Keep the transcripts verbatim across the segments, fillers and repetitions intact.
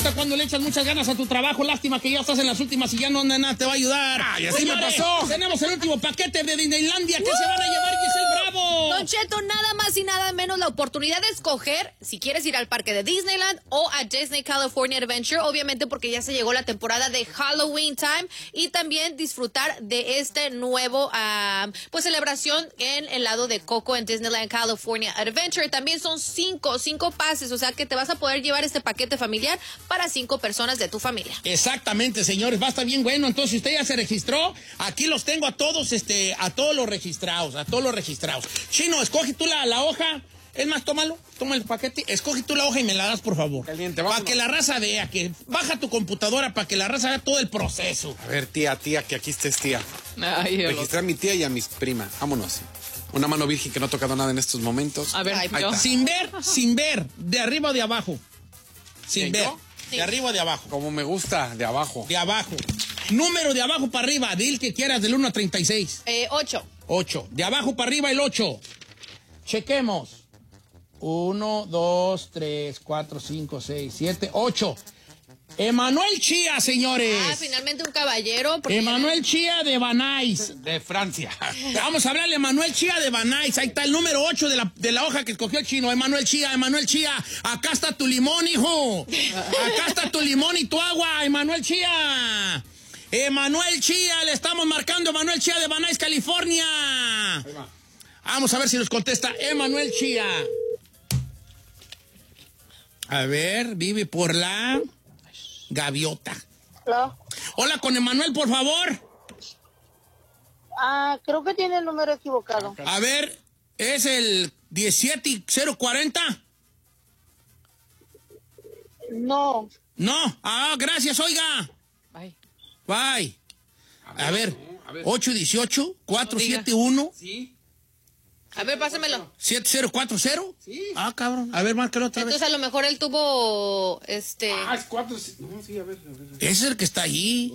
gusta cuando le echas muchas ganas a tu trabajo. Lástima que ya estás en las últimas y ya no nada te va a ayudar. Ah, y así me pasó. Tenemos el último paquete de Disneylandia. ¿Qué se van a llevar, Giselle Bravo? Don Cheto, nada más y nada menos la oportunidad de escoger si quieres ir al parque de Disneyland o a Disney California Adventure, obviamente porque ya se llegó la temporada de Halloween Time, y también disfrutar de este nuevo uh, pues celebración en el lado de Coco en Disneyland California Adventure. También son cinco, cinco pases, o sea que te vas a poder llevar este paquete familiar para cinco personas de tu familia. Exactamente, señores, va a estar bien bueno. Entonces, usted ya se registró, aquí los tengo a todos, este, a todos los registrados, a todos los registrados. Chino, escoge tú la, la hoja. Es más, tómalo, toma el paquete, escoge tú la hoja y me la das, por favor. Caliente, para que la raza vea, que baja tu computadora para que la raza vea todo el proceso. A ver, tía, tía, que aquí estés, tía. Ay, Registré a mi tía y a mis primas. Vámonos. Una mano virgen que no ha tocado nada en estos momentos. A ver, Ay, yo. Sin ver, sin ver, de arriba o de abajo. Sin ¿Quién, ver, yo? de arriba o de abajo. Como me gusta, de abajo. De abajo. Número de abajo para arriba, di el que quieras, del uno a treinta y seis. Eh, ocho. ocho. De abajo para arriba el ocho. Chequemos. uno, dos, tres, cuatro, cinco, seis, siete, ocho. Emanuel Chía, señores. Ah, finalmente un caballero. porque Emanuel Chía de Banais. De Francia. Vamos a hablarle a Emanuel Chía de Banais. Ahí está el número ocho de la, de la hoja que escogió el chino. Emanuel Chía, Emanuel Chía. Acá está tu limón, hijo. Acá está tu limón y tu agua, Emanuel Chía. Emanuel Chía, le estamos marcando a Emanuel Chía de Banais, California. Vamos a ver si nos contesta Emanuel Chía. A ver, vive por la Gaviota. Hola. Hola, con Emanuel, por favor. Ah, creo que tiene el número equivocado. A ver, ¿es el diecisiete cero cuarenta? No. No. Ah, gracias, oiga. Bye. Bye. A ver, a ver. ocho uno ocho, cuatro siete uno, Sí. A ver, pásamelo. siete cero cuatro cero. Sí. Ah, cabrón. A ver, márcalo otra vez. Entonces a lo mejor él tuvo, este... Ah, es cuatro. No, sí, a ver, a ver. Ese es el que está allí.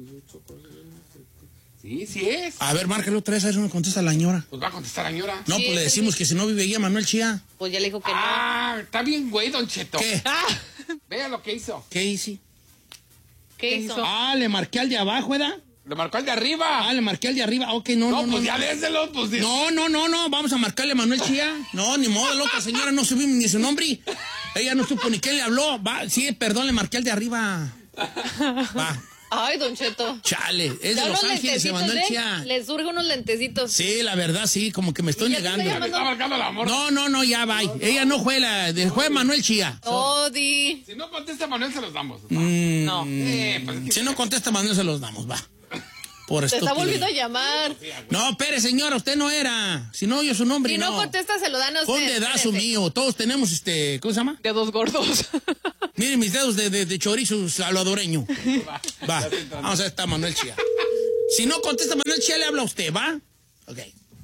Sí, sí es. A ver, márcalo otra vez, a ver si me contesta la señora. Pues va a contestar la señora. No, Sí, pues le ese decimos sí. que si no vive ahí Emanuel Chía. Pues ya le dijo que Ah, está bien, güey, don Cheto. ¿Qué? no. Ah, Vea lo que hizo. ¿Qué hice? ¿qué hizo? Ah, le marqué al de abajo, ¿verdad? Le marcó al de arriba. Ah, le marqué al de arriba. Ok, no, no, no, no. pues no. ya déselo, pues. de- No, no, no, no, vamos a marcarle a Manuel Chía. No, ni modo, loca señora, no subimos ni su nombre. Ella no supo ni quién le habló. Va, sí, perdón, le marqué al de arriba. Va, Ay, Don Cheto. chale, es de Ya Los unos Ángeles, lentecitos, Manuel ¿eh? Chía. Le surge unos lentecitos. Sí, la verdad, sí, como que me estoy ¿Y ya te está negando. Le llamando? está marcando la amor. No, no, no, ya va. Ella no fue la, de- fue Manuel Chía. Oh, di. Si no contesta Manuel, se los damos. Mm, No. Eh, pues es que- Si no contesta Manuel, se los damos, va. Por Te está estúpido. volviendo a llamar. No, Pérez, señora, usted no era. Si no oye su nombre, Si no, no. contesta, se lo dan a usted. Con dedazo Espérese. mío. Todos tenemos este, ¿cómo se llama? Dedos gordos. Miren mis dedos de, de, de chorizo salvadoreño. Va, vamos a ver, está Manuel Chía. Si no contesta Manuel Chía, le habla a usted, ¿va? Ok.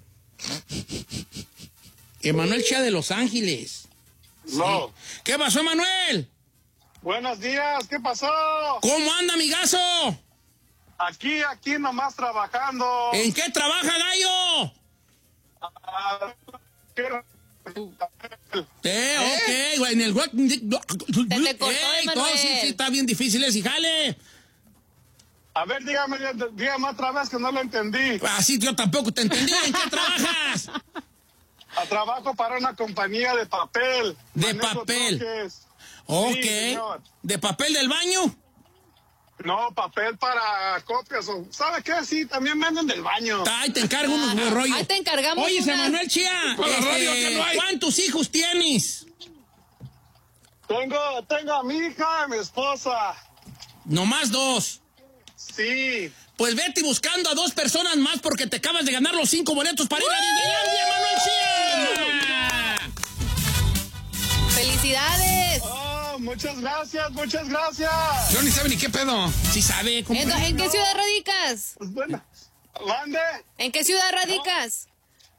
Emanuel Chía de Los Ángeles. No. ¿Qué pasó, Manuel? Buenos días, ¿qué pasó? ¿Cómo anda, amigazo? Aquí, aquí nomás trabajando. ¿En qué trabaja, gallo? Ah, quiero- Eh, ok, güey, en el... Te te cortó, Emanuel. sí, sí, está bien difícil ese jale. A ver, dígame, dígame otra vez que no lo entendí. Así yo tampoco te entendí. ¿En qué trabajas? A trabajo para una compañía de papel. De Manejo papel. troques. Ok. Sí, señor. ¿De papel del baño? No, papel para copias. o- ¿Sabe qué? Sí, también venden del baño. Ay, te encargo unos rollos. Ahí te encargamos Oye, una. Manuel Chía, Con la este, radio que no hay. ¿cuántos hijos tienes? Tengo, tengo a mi hija y a mi esposa. Nomás dos. Sí. Pues vete buscando a dos personas más porque te acabas de ganar los cinco boletos para ir a Disneylandia, Manuel Chía. ¡Felicidades! Oh, muchas gracias, muchas gracias. Yo ni sabe ni qué pedo. Sí sabe, ¿cómo? ¿En, en qué ciudad radicas? Pues bueno, mande. ¿En qué ciudad radicas?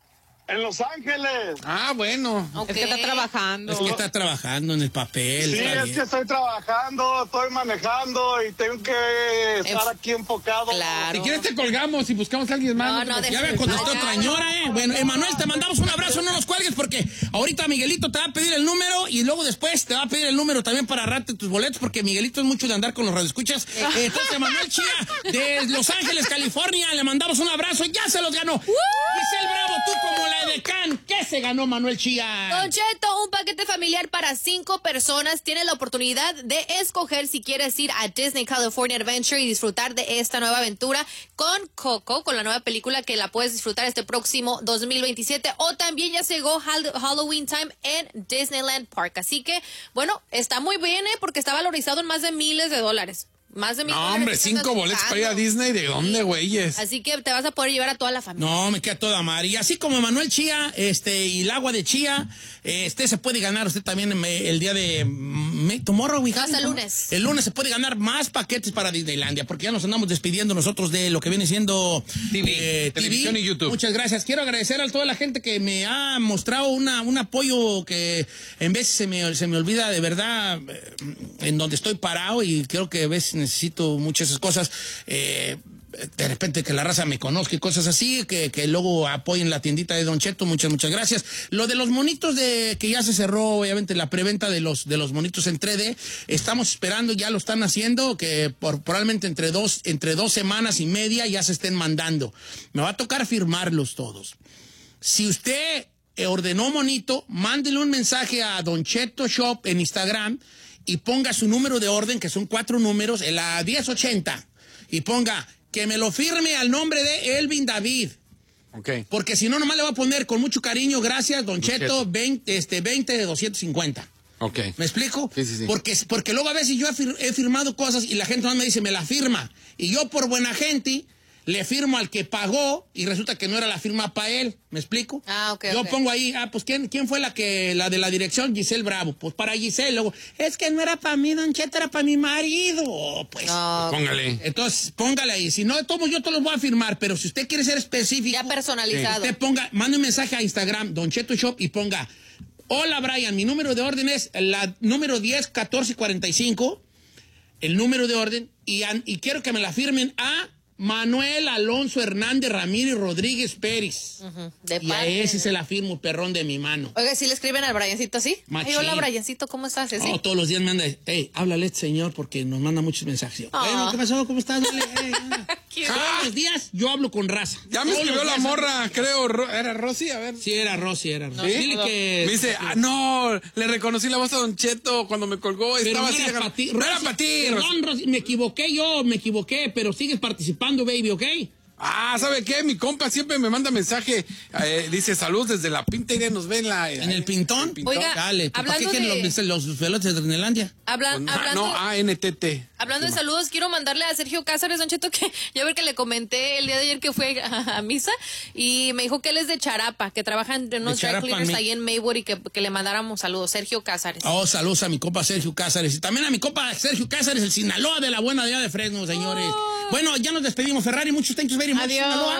En Los Ángeles. Ah, bueno. Ok. Es que está trabajando. Es que está trabajando en el papel. Sí, está es bien. que estoy trabajando, estoy manejando y tengo que estar Enf- aquí enfocado. Claro. Si quieres te colgamos y buscamos a alguien más. No, no, Ya me de- contestó Ya, otra no. señora, ¿eh? Bueno, Emanuel, te mandamos un abrazo, no nos cuelgues porque ahorita Miguelito te va a pedir el número y luego después te va a pedir el número también para agarrarte tus boletos porque Miguelito es mucho de andar con los radioescuchas. Eh, entonces, Emanuel Chía de Los Ángeles, California, le mandamos un abrazo, ya se los ganó. Giselle Bravo, tú como la edecán, ¿qué se ganó Manuel Chía? Don Cheto, un paquete familiar para cinco personas. Tiene la oportunidad de escoger si quieres ir a Disney California Adventure y disfrutar de esta nueva aventura con Coco, con la nueva película que la puedes disfrutar este próximo dos mil veintisiete. O también ya llegó Hall- Halloween Time en Disneyland Park. Así que, bueno, está muy bien, ¿eh? Porque está valorizado en más de miles de dólares. Más de mil No, dólares hombre, que te cinco estás boletos para ir a buscando. Disney. ¿De dónde, güeyes? Así que te vas a poder llevar a toda la familia. No, me queda toda mar. Y así como Manuel Chía, este, y el agua de Chía, este se puede ganar usted también eh, el día de mm, tomorrow, we No, hasta have, el ¿no? lunes. El lunes se puede ganar más paquetes para Disneylandia, porque ya nos andamos despidiendo nosotros de lo que viene siendo T V, eh, televisión y YouTube. Muchas gracias. Quiero agradecer a toda la gente que me ha mostrado una, un apoyo que en veces se me, se me olvida de verdad eh, en donde estoy parado y creo que a veces necesito muchas esas cosas. Eh, de repente que la raza me conozca y cosas así, que, que luego apoyen la tiendita de Don Cheto, muchas, muchas gracias. Lo de los monitos de que ya se cerró, obviamente, la preventa de los de los monitos en tres D, estamos esperando, ya lo están haciendo, que por, probablemente entre dos, entre dos semanas y media ya se estén mandando. Me va a tocar firmarlos todos. Si usted ordenó monito, mándele un mensaje a Don Cheto Shop en Instagram y ponga su número de orden, que son cuatro números, en la diez ochenta, y ponga que me lo firme al nombre de Elvin David. Ok. Porque si no, nomás le va a poner con mucho cariño, gracias, Don Cheto, Cheto. veinte, este, veinte de doscientos cincuenta. Ok. ¿Me explico? Sí, sí, sí. Porque, porque luego a veces yo he, fir- he firmado cosas y la gente nomás me dice, me la firma. Y yo por buena gente le firmo al que pagó y resulta que no era la firma para él. ¿Me explico? Ah, ok, Yo ok. pongo ahí, ah, pues ¿quién, quién fue la que la de la dirección? Giselle Bravo. Pues para Giselle. Luego, es que no era para mí, Don Cheto, era para mi marido. Pues. No, Póngale. Entonces, póngale ahí. Si no, de todos yo te los voy a firmar, pero si usted quiere ser específico, ya personalizado. usted ponga, mande un mensaje a Instagram, Don Cheto Shop, y ponga, hola Brian, mi número de orden es la número diez catorce cuarenta y cinco, el número de orden, y, an- y quiero que me la firmen a Manuel Alonso Hernández Ramírez Rodríguez Pérez. Ujú, de Y a parte. ese se la firmo, perrón de mi mano. Oiga, si le escriben al Briancito así. Machín. Ay, hola, Briancito, ¿cómo estás? Así. Oh, todos los días me anda, hey, háblale a este señor porque nos manda muchos mensajes. Ah. Bueno, ¿qué pasó? ¿Cómo estás? Dale, hey, anda. Cute. Todos los días yo hablo con raza. Ya me Todos escribió los la días morra, creo. Ro- ¿Era Rosy? A ver. Sí, era Rosy, era Rosy. ¿Sí? Dile que... Me dice, ah, no, le reconocí la voz a Don Cheto cuando me colgó. Pero Estaba no así. era para ti. No era Rosy, para ti. Rosy. Perdón, Rosy, me equivoqué yo, me equivoqué, pero sigues participando, baby, ¿ok? Ah, ¿sabe qué? Mi compa siempre me manda mensaje. Eh, dice, salud desde la Pinta y nos ve en la... ¿En el pintón? Oiga, Dale, ¿para qué hablando quieren de- los, los pelotes de Disneylandia? Habla- Ah, hablando, no, A N T T. hablando de saludos, quiero mandarle a Sergio Cázares, Don Cheto, que ya ver que le comenté el día de ayer que fue a, a misa y me dijo que él es de Charapa, que trabaja en unos dry Charapa, cleaners mi- ahí en Maywood y que, que le mandáramos saludos. Sergio Cázares. Oh, saludos a mi compa Sergio Cázares. Y también a mi compa Sergio Cázares, el Sinaloa de la buena de allá de Fresno, señores. Bueno, ya nos despedimos, Ferrari. Muchos thank you very much, Adiós. Sinaloa.